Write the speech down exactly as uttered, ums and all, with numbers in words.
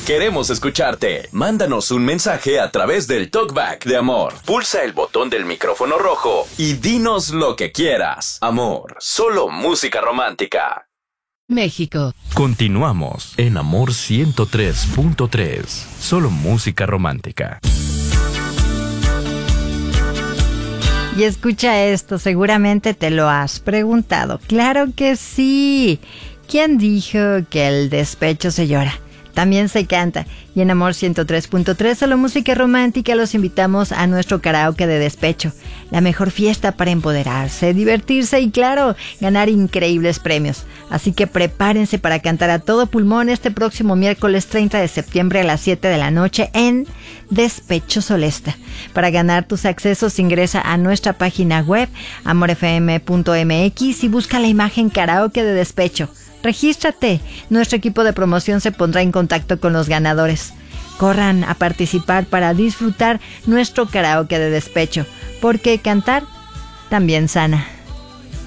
Queremos escucharte. Mándanos un mensaje a través del TalkBack de Amor. Pulsa el botón del micrófono rojo y dinos lo que quieras. Amor, solo música romántica. México. Continuamos en Amor ciento tres punto tres. Solo música romántica. Y escucha esto, seguramente te lo has preguntado. ¡Claro que sí! ¿Quién dijo que el despecho se llora? También se canta. Y en Amor ciento tres punto tres, solo música romántica, los invitamos a nuestro karaoke de despecho. La mejor fiesta para empoderarse, divertirse y, claro, ganar increíbles premios. Así que prepárense para cantar a todo pulmón este próximo miércoles treinta de septiembre a las siete de la noche en Despecho Solesta. Para ganar tus accesos, ingresa a nuestra página web amor f m punto m x y busca la imagen karaoke de despecho. Regístrate. Nuestro equipo de promoción se pondrá en contacto con los ganadores. Corran a participar para disfrutar nuestro karaoke de despecho, porque cantar también sana.